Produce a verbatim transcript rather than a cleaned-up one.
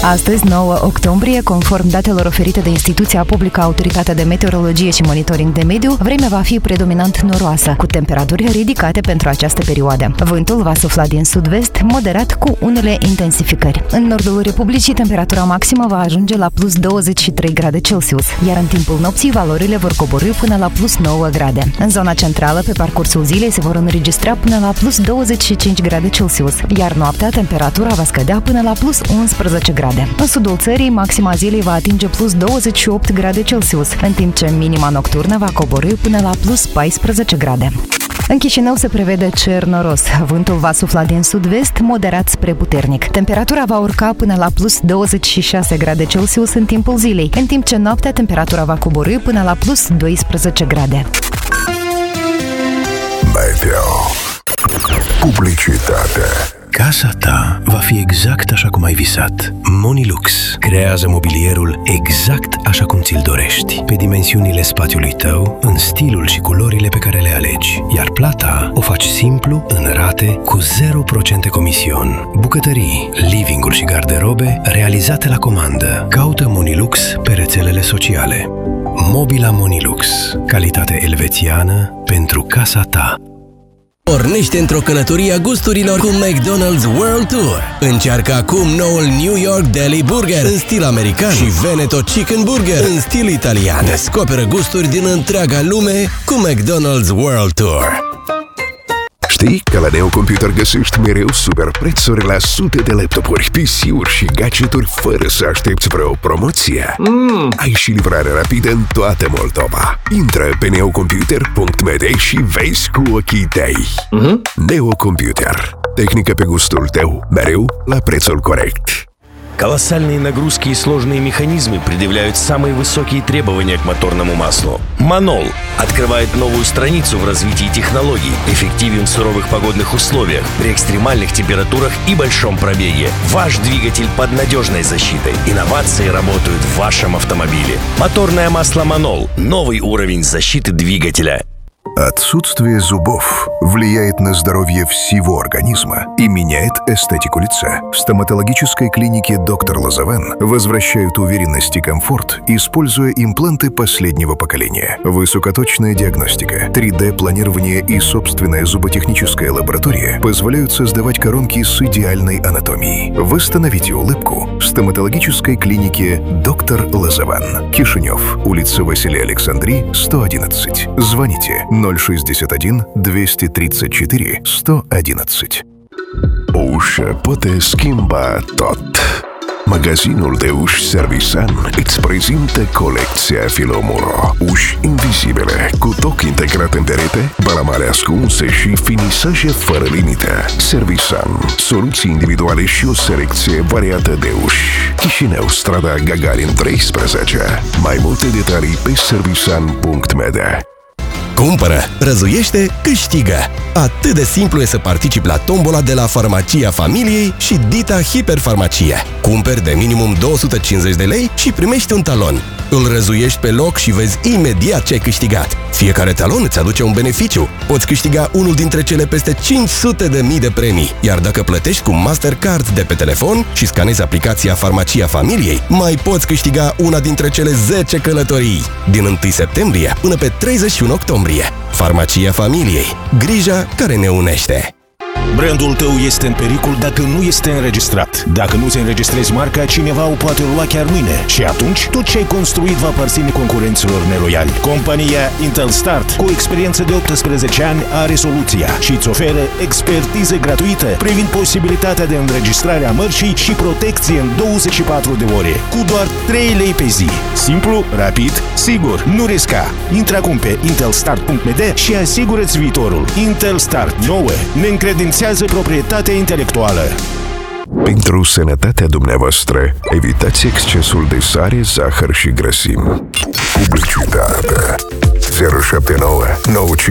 Astăzi, nouă octombrie, conform datelor oferite de instituția publică Autoritatea de Meteorologie și Monitoring de Mediu, vremea va fi predominant noroasă, cu temperaturi ridicate pentru această perioadă. Vântul va sufla din sud-vest, moderat, cu unele intensificări. În nordul Republicii, temperatura maximă va ajunge la plus douăzeci și trei grade Celsius, iar în timpul nopții valorile vor coborî până la plus nouă grade. În zona centrală, pe parcursul zilei, se vor înregistra până la plus douăzeci și cinci grade Celsius, iar noaptea temperatura va scădea până la plus unsprezece grade. În sudul țării, maxima zilei va atinge plus douăzeci și opt grade Celsius, în timp ce minima nocturnă va coborî până la plus paisprezece grade. În Chișinău se prevede cer noros. Vântul va sufla din sud-vest, moderat spre puternic. Temperatura va urca până la plus douăzeci și șase grade Celsius în timpul zilei, în timp ce noaptea temperatura va coborî până la plus doisprezece grade. Meteo. Publicitate. Casa ta va fi exact așa cum ai visat. Monilux creează mobilierul exact așa cum ți-l dorești, pe dimensiunile spațiului tău, în stilul și culorile pe care le alegi. Iar plata o faci simplu, în rate, cu zero la sută comision. Bucătării, living-uri și garderobe realizate la comandă. Caută Monilux pe rețelele sociale. Mobila Monilux. Calitate elvețiană pentru casa ta. Pornește într-o călătorie a gusturilor cu McDonald's World Tour. Încearcă acum noul New York Deli Burger în stil american și Veneto Chicken Burger în stil italian. Descoperă gusturi din întreaga lume cu McDonald's World Tour. Știi că la Neo Computer găsești mereu super prețuri la sute de laptopuri, P C-uri și gadgeturi fără să aștepți vreo promoție? Mm. Ai și livrare rapidă în toată Moldova. Intră pe neocomputer punct m d și vezi cu ochii tăi. Mm-hmm. Neo Computer. Техника по густу тeu, mereu la prețul corect. Колоссальные нагрузки и сложные механизмы предъявляют самые высокие требования к моторному маслу. Манол открывает новую страницу в развитии технологий, эффективен в суровых погодных условиях, при экстремальных температурах и большом пробеге. Ваш двигатель под надежной защитой. Инновации работают в вашем автомобиле. Моторное масло Манол. Новый уровень защиты двигателя. Отсутствие зубов влияет на здоровье всего организма и меняет эстетику лица. В стоматологической клинике доктор Лозовен возвращают уверенность и комфорт, используя импланты последнего поколения. Высокоточная диагностика, три дэ планирование и собственная зуботехническая лаборатория позволяют создавать коронки с идеальной анатомией. Восстановите улыбку в стоматологической клинике доктор Лозовен. Кишинев, улица Василия Александри, сто одиннадцать. Звоните ноль шестьдесят один двести тридцать четыре сто одиннадцать. O ușă poate schimba tot. Magazinul de uși Servisan îți prezintă colecția Filomuro. Uși invizibile, cu toc integrat în perete, balamale ascunse și finisaje fără limită. Servisan, soluții individuale și o selecție variată de uși. Chișinău, strada Gagarin treisprezece. Mai multe detalii pe servisan punct m d. Cumpără, răzuiește, câștigă! Atât de simplu e să participi la tombola de la Farmacia Familiei și Dita Hiperfarmacie. Cumperi de minimum două sute cincizeci de lei și primești un talon. Îl răzuiești pe loc și vezi imediat ce ai câștigat. Fiecare talon îți aduce un beneficiu. Poți câștiga unul dintre cele peste cinci sute de mii de premii. Iar dacă plătești cu Mastercard de pe telefon și scanezi aplicația Farmacia Familiei, mai poți câștiga una dintre cele zece călătorii. Din întâi septembrie până pe treizeci și unu octombrie. Farmacia Familiei. Grija care ne unește. Brandul tău este în pericol dacă nu este înregistrat. Dacă nu ți înregistrezi marca, cineva o poate lua chiar mâine. Și atunci, tot ce ai construit va aparține concurenților neloiali. Compania Intelstat, cu o experiență de optsprezece ani, are soluția și îți oferă expertiză gratuită privind posibilitatea de înregistrare a mărcii și protecție în douăzeci și patru de ore, cu doar trei lei pe zi. Simplu, rapid, sigur. Nu risca. Intră acum pe intelstat punct m d și asigură-ți viitorul. Intelstat, nouă, ne încredințează proprietatea intelectuală. Pentru sănătatea dumneavoastră, evitați excesul de sare, zahăr și grăsimi. Publicitate. zero șapte nouă nouă cinci